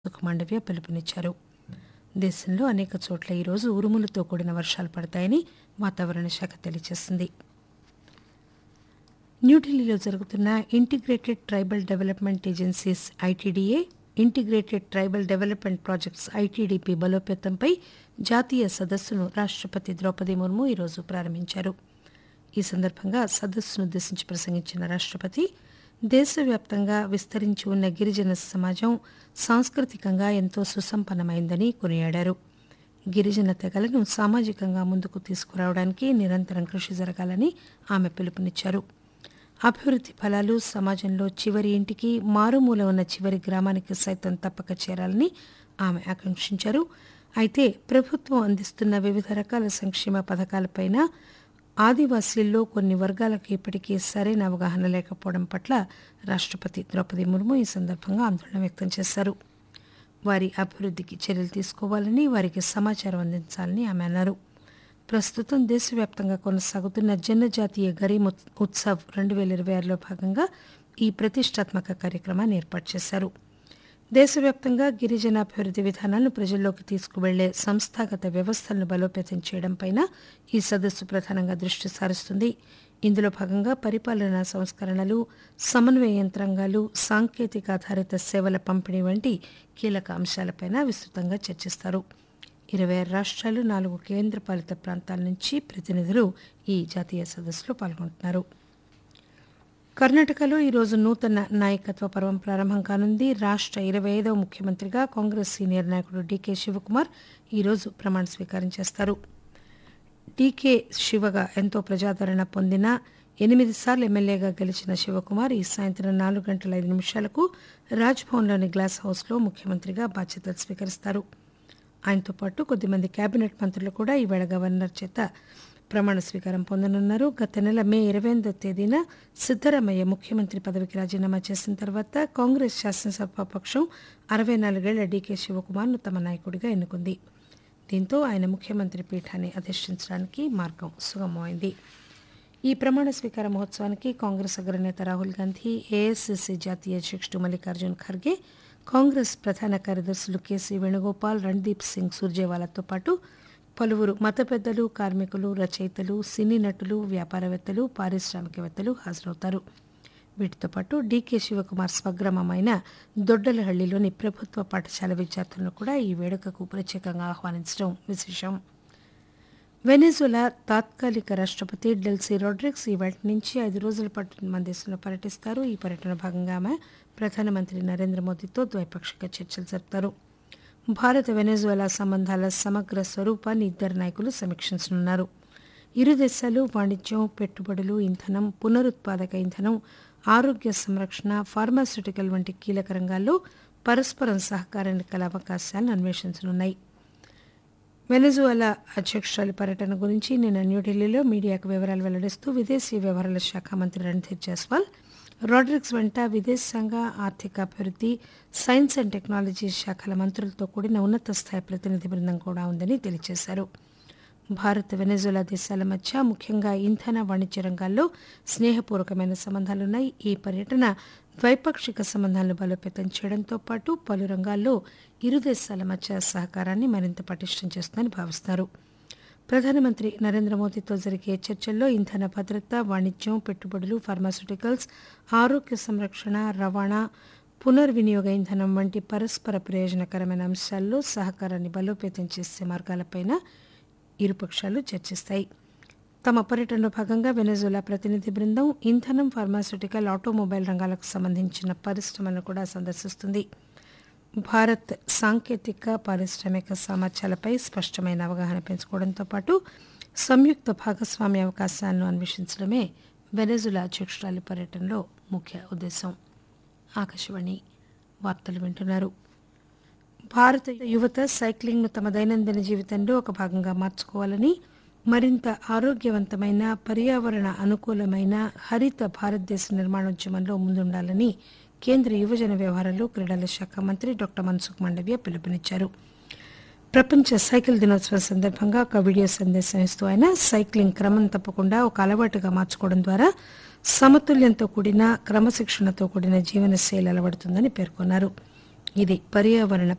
మాండవ్య పిలుపునిచ్చారు. దేశంలో అనేక చోట్ల ఈరోజు ఉరుములతో కూడిన వర్షాలు పడతాయని వాతావరణ శాఖ తెలియజేసింది. న్యూఢిల్లీలో జరుగుతున్న integrated tribal development agencies ITDA, integrated tribal development projects ITDP బలోపేతంపై జాతీయ సదస్సును రాష్టపతి ద్రౌపది ముర్ము ఈరోజు ప్రారంభించారు. ఈ సందర్భంగా సదస్సునుద్దేశించి ప్రసంగించిన రాష్టపతి దేశవ్యాప్తంగా విస్తరించి ఉన్న గిరిజన సమాజం సాంస్కృతికంగా ఎంతో సుసంపన్నమైందని కొనియాడారు. గిరిజన తెగలను సామాజికంగా ముందుకు తీసుకురావడానికి నిరంతరం కృషి జరగాలని ఆమె పిలుపునిచ్చారు. అభివృద్ది ఫలాలు సమాజంలో చివరి ఇంటికి, మారుమూల ఉన్న చివరి గ్రామానికి సైతం తప్పక చేరాలని ఆమె ఆకాంక్షించారు. అయితే ప్రభుత్వం అందిస్తున్న వివిధ రకాల సంక్షేమ పథకాలపైన ఆదివాసీల్లో కొన్ని వర్గాలకు ఇప్పటికీ సరైన అవగాహన లేకపోవడం పట్ల రాష్టపతి ద్రౌపది ముర్ము ఈ సందర్భంగా ఆందోళన వ్యక్తం చేశారు. వారి అభివృద్దికి చర్యలు తీసుకోవాలని, వారికి సమాచారం అందించాలని ఆమె అన్నారు. ప్రస్తుతం దేశవ్యాప్తంగా కొనసాగుతున్న జనజాతీయ గరీబ్ ఉత్సవ్ 2026లో భాగంగా ఈ ప్రతిష్టాత్మక కార్యక్రమాన్ని ఏర్పాటు చేశారు. దేశవ్యాప్తంగా గిరిజన అభివృద్ది విధానాలను ప్రజల్లోకి తీసుకువెళ్లే సంస్థాగత వ్యవస్థలను బలోపేతం చేయడంపై ఈ సదస్సు ప్రధానంగా దృష్టి సారిస్తుంది. ఇందులో భాగంగా పరిపాలనా సంస్కరణలు, సమన్వయ యంత్రాంగాలు, సాంకేతిక ఆధారిత సేవల పంపిణీ వంటి కీలక అంశాలపై విస్తృతంగా చర్చిస్తారు. 26 రాష్ట్రాలు, 4 కేంద్రపాలిత ప్రాంతాల నుంచి ప్రతినిధులు ఈ జాతీయ సదస్సులో పాల్గొంటున్నారు. కర్ణాటకలో ఈరోజు నూతన నాయకత్వ పర్వం ప్రారంభం కానుంది. రాష్ట 25వ ముఖ్యమంత్రిగా కాంగ్రెస్ సీనియర్ నాయకుడు డీకే శివకుమార్ ఈరోజు ప్రమాణ స్వీకారం చేస్తారు. డీకే శివగా ఎంతో ప్రజాదరణ పొందిన 8 సార్లు ఎమ్మెల్యేగా గెలిచిన శివకుమార్ ఈ సాయంత్రం 4:05 రాజ్భవన్లోని గ్లాస్ హౌస్లో ముఖ్యమంత్రిగా బాధ్యతలు స్వీకరిస్తారు. ఆయనతో పాటు కొద్దిమంది కేబినెట్ మంత్రులు కూడా ఈవేళ గవర్నర్ చేత ప్రమాణ స్వీకారం పొందనున్నారు. గత నెల మే 28వ తేదీన సిద్దరామయ్య ముఖ్యమంత్రి పదవికి రాజీనామా చేసిన తర్వాత కాంగ్రెస్ శాసనసభాపక్షం 64 ఏళ్ల డీకే శివకుమార్ను తమ నాయకుడిగా ఎన్నుకుంది. దీంతో ఆయన ముఖ్యమంత్రి పీఠాన్ని అధిష్ఠించడానికి మార్గం సుగమమైంది. ఈ ప్రమాణ స్వీకార మహోత్సవానికి కాంగ్రెస్ అగ్రనేత రాహుల్ గాంధీ, ఏఐసీసీ జాతీయ అధ్యక్షుడు మల్లికార్జున్ ఖర్గే, కాంగ్రెస్ ప్రధాన కార్యదర్శులు కేసీ వేణుగోపాల్, రణ్దీప్ సింగ్ సుర్జేవాలాతో పాటు పలువురు మత పెద్దలు, కార్మికులు, రచయితలు, సినీ నటులు, వ్యాపారవేత్తలు, పారిశ్రామికవేత్తలు హాజరవుతారు. వీటితో పాటు డీకే శివకుమార్ స్వగ్రామమైన దొడ్డలహళ్లిలోని ప్రభుత్వ పాఠశాల విద్యార్థులను కూడా ఈ వేడుకకు ప్రత్యేకంగా ఆహ్వానించడం విశేషం. వెనెజులా తాత్కాలిక రాష్టపతి డెల్సీ రోడ్రిగ్స్ ఈవేళ నుంచి 5 రోజుల పాటు మన దేశంలో పర్యటిస్తారు. ఈ పర్యటన భాగంగా ఆమె ప్రధానమంత్రి నరేంద్ర మోదీతో ద్వైపాక్షిక చర్చలు జరుపుతారు. భారత వెనెజులా సంబంధాల సమగ్ర స్వరూపాన్ని ఇద్దరు నాయకులు సమీక్షించనున్నారు. ఇరు దేశాలు వాణిజ్యం, పెట్టుబడులు, ఇంధనం, పునరుత్పాదక ఇంధనం, ఆరోగ్య సంరక్షణ, ఫార్మాస్యూటికల్ వంటి కీలక రంగాల్లో పరస్పరం సహకారానికి గల అవకాశాలను అన్వేషించనున్నాయి. వెనెజులా అధ్యక్షురాలి పర్యటన గురించి నిన్న న్యూఢిల్లీలో మీడియాకు వివరాలు వెల్లడిస్తూ విదేశీ వ్యవహారాల శాఖ మంత్రి రణ్ధీర్ జైస్వాల్ రోడ్రిగ్స్ వెంట విదేశాంగ, ఆర్థిక అభివృద్ది, సైన్స్ అండ్ టెక్నాలజీ శాఖల మంత్రులతో కూడిన ఉన్నత స్థాయి ప్రతినిధి బృందం కూడా ఉందని తెలియజేశారు. భారత్, వెనెజులా దేశాల మధ్య ముఖ్యంగా ఇంధన, వాణిజ్య రంగాల్లో స్నేహపూర్వకమైన సంబంధాలున్నాయి. ఈ పర్యటన ద్వైపాక్షిక సంబంధాలను బలోపేతం చేయడంతో పాటు పలు రంగాల్లో ఇరు దేశాల మధ్య సహకారాన్ని మరింత పటిష్టం చేస్తుందని భావిస్తున్నారు. ప్రధానమంత్రి నరేంద్ర మోదీతో జరిగే చర్చల్లో ఇంధన భద్రత, వాణిజ్యం, పెట్టుబడులు, ఫార్మాస్యూటికల్స్, ఆరోగ్య సంరక్షణ, రవాణా, పునర్వినియోగ ఇంధనం వంటి పరస్పర ప్రయోజనకరమైన అంశాల్లో సహకారాన్ని బలోపేతం చేసే మార్గాలపై ఇరుపక్షాలు చర్చిస్తాయి. తమ పర్యటనలో భాగంగా వెనెజులా ప్రతినిధి బృందం ఇంధనం, ఫార్మాస్యూటికల్, ఆటోమొబైల్ రంగాలకు సంబంధించిన పరిశ్రమలను కూడా సందర్శిస్తుంది. భారత్ సాంకేతిక, పారిశ్రామిక సామర్థ్యాలపై స్పష్టమైన అవగాహన పెంచుకోవడంతో పాటు సంయుక్త భాగస్వామ్య అవకాశాలను అన్వేషించడమే వెనెజులా అధ్యక్షురాలి పర్యటనలో ముఖ్య ఉద్దేశం. ఆకాశవాణి వార్తలు వింటున్నారు. భారత యువత సైక్లింగ్ను తమ దైనందిన జీవితంలో ఒక భాగంగా మార్చుకోవాలని, మరింత ఆరోగ్యవంతమైన, పర్యావరణ అనుకూలమైన హరిత భారతదేశ నిర్మాణోద్యమంలో ముందుండాలని కేంద్ర యువజన వ్యవహారాలు, క్రీడల శాఖ మంత్రి డాక్టర్ మన్సుఖ్ మాండవ్య పిలుపునిచ్చారు. ప్రపంచ సైకిల్ దినోత్సవం సందర్భంగా ఒక వీడియో సందేశం ఇస్తూ ఆయన సైక్లింగ్ క్రమం తప్పకుండా ఒక అలవాటుగా మార్చుకోవడం ద్వారా సమతుల్యంతో కూడిన, క్రమశిక్షణతో కూడిన జీవనశైలి అలవడుతుందని పేర్కొన్నారు. ఇది పర్యావరణ